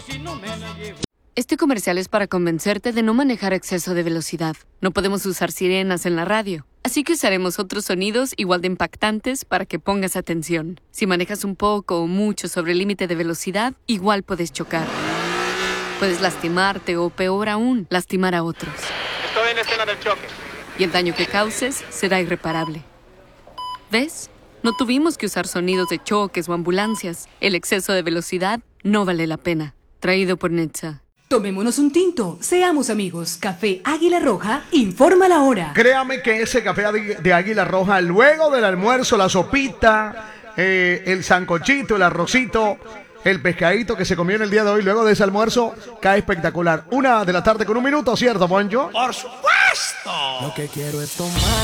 Este comercial es para convencerte de no manejar a exceso de velocidad. No podemos usar sirenas en la radio, así que usaremos otros sonidos igual de impactantes para que pongas atención. Si manejas un poco o mucho sobre el límite de velocidad, igual puedes chocar. Puedes lastimarte o, peor aún, lastimar a otros. Estoy en escena del choque. Y el daño que causes será irreparable. ¿Ves? No tuvimos que usar sonidos de choques o ambulancias. El exceso de velocidad no vale la pena. Traído por Netza. Tomémonos un tinto, seamos amigos. Café Águila Roja, informa la hora. Créame que ese café de Águila Roja, luego del almuerzo, la sopita, el sancochito, el arrocito, el pescadito que se comió en el día de hoy, luego de ese almuerzo, cae espectacular. 1 de la tarde con 1 minuto, ¿cierto, Poncho? ¡Por supuesto! Lo que quiero es tomar